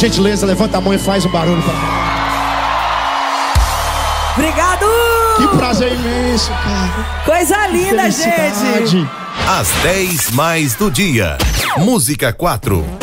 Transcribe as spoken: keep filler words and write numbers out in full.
gentileza, levanta a mão e faz o barulho pra cá. Obrigado! Que prazer imenso, cara. Coisa linda, gente. Às dez mais do dia. Música quatro.